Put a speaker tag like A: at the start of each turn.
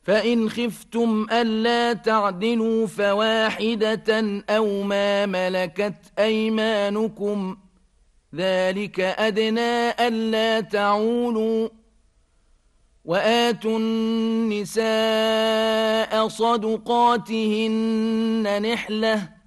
A: فإن خفتم ألا تعدلوا فواحدة أو ما ملكت أيمانكم ذلك أدنى ألا تعولوا وآتوا النساء صدقاتهن نحلةً